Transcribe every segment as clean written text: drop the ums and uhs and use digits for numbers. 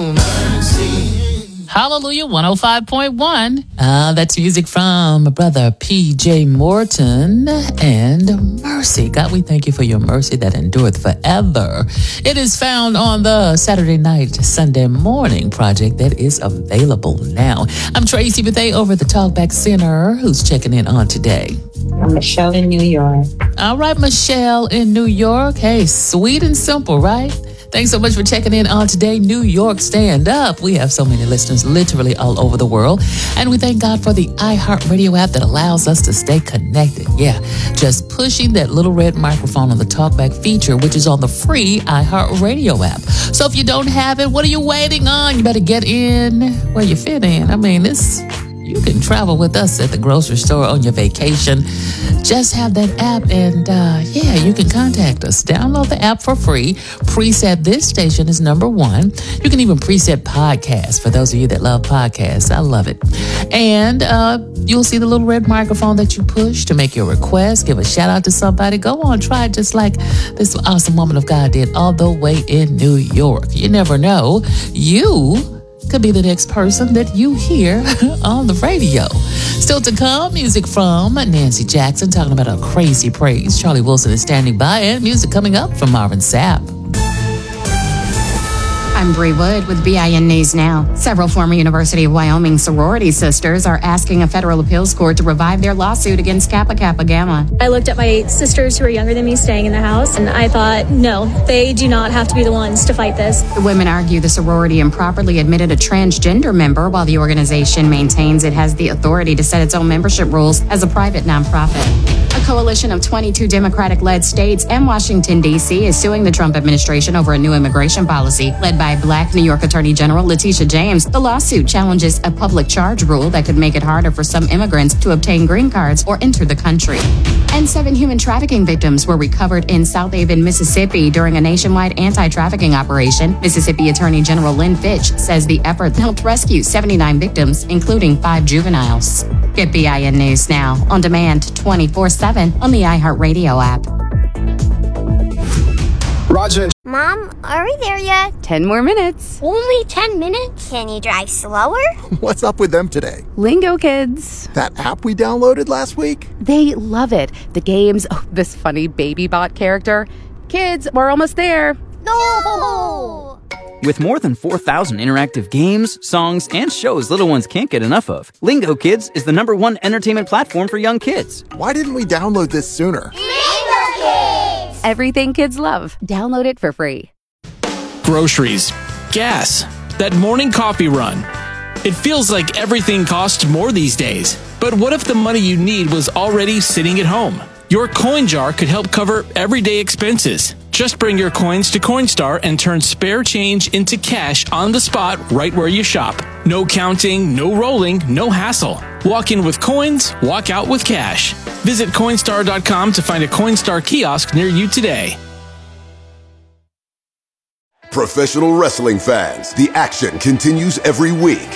Hallelujah 105.1. That's music from Brother P.J. Morton and Mercy. God, we thank you for your mercy that endureth forever. It is found on the Saturday night, Sunday morning project that is available now. I'm Tracy Bethea over at the Talkback Center. Who's checking in on today? I'm Michelle in New York. All right, Michelle in New York. Hey, sweet and simple, right? Thanks so much for checking in on today. New York, stand up. We have so many listeners literally all over the world. And we thank God for the iHeartRadio app that allows us to stay connected. Yeah, just pushing that little red microphone on the Talkback feature, which is on the free iHeartRadio app. So if you don't have it, what are you waiting on? You better get in where you fit in. I mean, you can travel with us at the grocery store on your vacation. Just have that app and you can contact us. Download the app for free. Preset this station is number 1. You can even preset podcasts for those of you that love podcasts. I love it. And you'll see the little red microphone that you push to make your request. Give a shout out to somebody. Go on, try it just like this awesome woman of God did all the way in New York. You never know. You could be the next person that you hear on the radio. Still to come, music from Nancy Jackson talking about a crazy praise. Charlie Wilson is standing by, and music coming up from Marvin Sapp. I'm Bree Wood with BIN News Now. Several former University of Wyoming sorority sisters are asking a federal appeals court to revive their lawsuit against Kappa Kappa Gamma. I looked at my sisters who are younger than me staying in the house, and I thought, no, they do not have to be the ones to fight this. The women argue the sorority improperly admitted a transgender member, while the organization maintains it has the authority to set its own membership rules as a private nonprofit. A coalition of 22 Democratic-led states and Washington, D.C. is suing the Trump administration over a new immigration policy led by Black New York Attorney General Letitia James. The lawsuit challenges a public charge rule that could make it harder for some immigrants to obtain green cards or enter the country. And 7 human trafficking victims were recovered in South Haven, Mississippi during a nationwide anti-trafficking operation. Mississippi Attorney General Lynn Fitch says the effort helped rescue 79 victims, including 5 juveniles. Get BIN News Now on demand 24/7 on the iHeartRadio app. Roger. Mom, are we there yet? 10 more minutes. Only 10 minutes? Can you drive slower? What's up with them today? Lingo Kids. That app we downloaded last week? They love it. The games, this funny baby bot character. Kids, we're almost there. No! With more than 4,000 interactive games, songs, and shows little ones can't get enough of, Lingo Kids is the #1 entertainment platform for young kids. Why didn't we download this sooner? Lingo Kids! Everything kids love. Download it for free. Groceries, gas, that morning coffee run. It feels like everything costs more these days. But what if the money you need was already sitting at home? Your coin jar could help cover everyday expenses. Just bring your coins to Coinstar and turn spare change into cash on the spot right where you shop. No counting, no rolling, no hassle. Walk in with coins, walk out with cash. Visit Coinstar.com to find a Coinstar kiosk near you today. Professional wrestling fans, the action continues every week.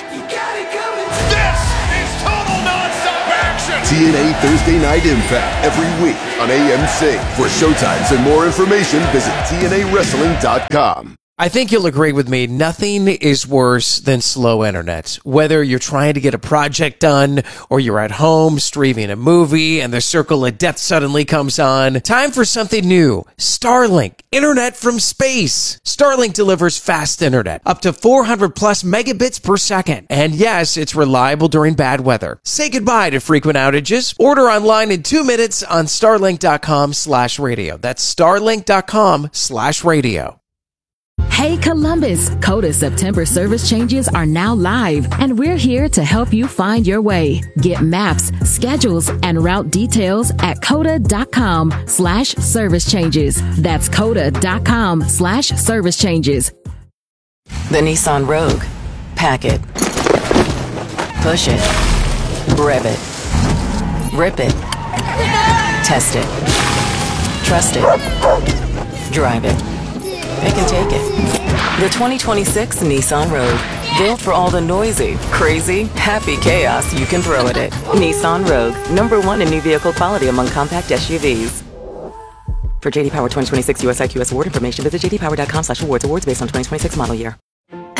TNA Thursday Night Impact every week on AMC. For showtimes and more information, visit TNAWrestling.com. I think you'll agree with me, nothing is worse than slow internet. Whether you're trying to get a project done or you're at home streaming a movie and the circle of death suddenly comes on, time for something new. Starlink, internet from space. Starlink delivers fast internet, up to 400 plus megabits per second. And yes, it's reliable during bad weather. Say goodbye to frequent outages. Order online in 2 minutes on starlink.com/radio. That's starlink.com/radio. Hey Columbus, Coda September service changes are now live, and we're here to help you find your way. Get maps, schedules, and route details at coda.com/service changes. That's coda.com/service changes. The Nissan Rogue. Pack it. Push it. Rev it. Rip it. Test it. Trust it. Drive it. Pick and take it. The 2026 Nissan Rogue. Built for all the noisy, crazy, happy chaos you can throw at it. Nissan Rogue. #1 in new vehicle quality among compact SUVs. For JD Power 2026 US IQS award information, visit jdpower.com/awards. Awards based on 2026 model year.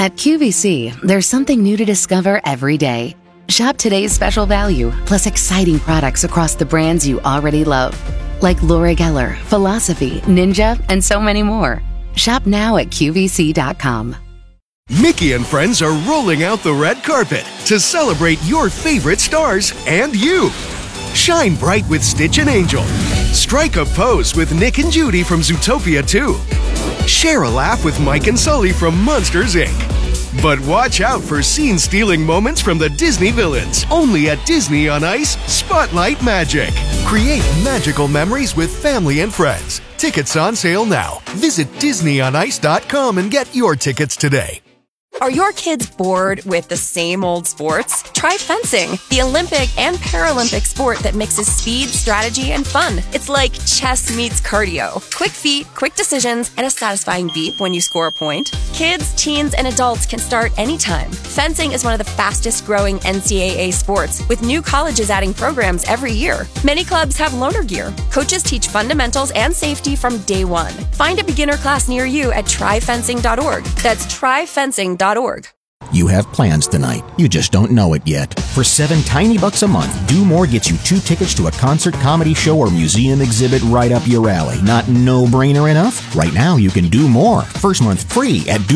At QVC, there's something new to discover every day. Shop today's special value, plus exciting products across the brands you already love, like Laura Geller, Philosophy, Ninja, and so many more. Shop now at QVC.com. Mickey and friends are rolling out the red carpet to celebrate your favorite stars and you. Shine bright with Stitch and Angel. Strike a pose with Nick and Judy from Zootopia 2. Share a laugh with Mike and Sully from Monsters, Inc. But watch out for scene-stealing moments from the Disney villains. Only at Disney on Ice Spotlight Magic. Create magical memories with family and friends. Tickets on sale now. Visit DisneyOnIce.com and get your tickets today. Are your kids bored with the same old sports? Try fencing, the Olympic and Paralympic sport that mixes speed, strategy, and fun. It's like chess meets cardio. Quick feet, quick decisions, and a satisfying beep when you score a point. Kids, teens, and adults can start anytime. Fencing is one of the fastest growing NCAA sports, with new colleges adding programs every year. Many clubs have loaner gear. Coaches teach fundamentals and safety from day one. Find a beginner class near you at tryfencing.org. That's tryfencing.org. You have plans tonight. You just don't know it yet. For $7 tiny bucks a month, Do More gets you 2 tickets to a concert, comedy show, or museum exhibit right up your alley. Not no-brainer enough? Right now, you can do more. First month free at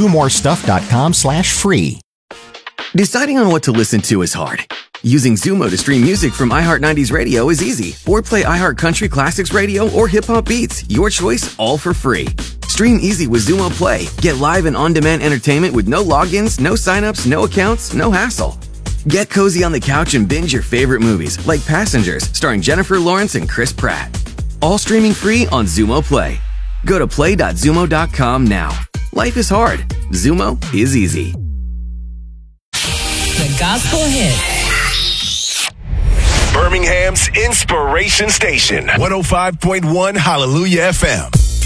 domorestuff.com/free. Deciding on what to listen to is hard. Using Zumo to stream music from iHeart 90s Radio is easy. Or play iHeart Country Classics Radio or Hip Hop Beats. Your choice, all for free. Stream easy with Zumo Play. Get live and on-demand entertainment with no logins, no signups, no accounts, no hassle. Get cozy on the couch and binge your favorite movies, like Passengers, starring Jennifer Lawrence and Chris Pratt. All streaming free on Zumo Play. Go to play.zumo.com now. Life is hard. Zumo is easy. The Gospel Hit. Birmingham's Inspiration Station, 105.1 Hallelujah FM.